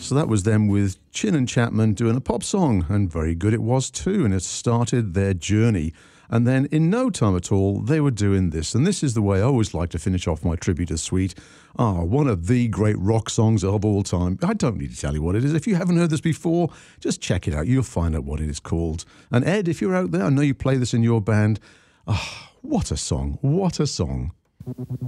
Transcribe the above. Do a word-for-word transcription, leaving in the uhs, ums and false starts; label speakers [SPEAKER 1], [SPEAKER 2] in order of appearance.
[SPEAKER 1] So that was them with Chin and Chapman doing a pop song, and very good it was too, and it started their journey. And then in no time at all, they were doing this. And this is the way I always like to finish off my tribute to Sweet. Ah, one of the great rock songs of all time. I don't need to tell you what it is. If you haven't heard this before, just check it out. You'll find out what it is called. And Ed, if you're out there, I know you play this in your band. Ah, what a song. What a song.